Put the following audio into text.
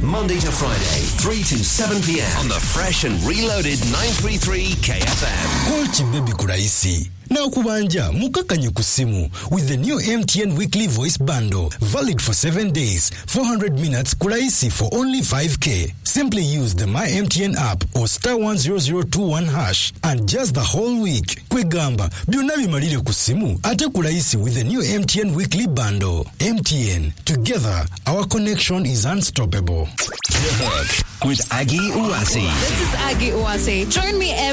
Monday to Friday, 3 to 7 p.m. on the fresh and reloaded 933 KFM. Call Chimbebi Kuraisi. Now kubanja mukakanye kusimu with the new MTN weekly voice bundle, valid for 7 days, 400 minutes kuraisi for only 5k. Simply use the My MTN app or star 10021 hash and just the whole week. Kwegamba byonabi malire kusimu ate kuraisi with the new MTN weekly bundle. MTN, together our connection is unstoppable. The Hook with Aggie Uwasi. This is Aggie Uwasi. Join me every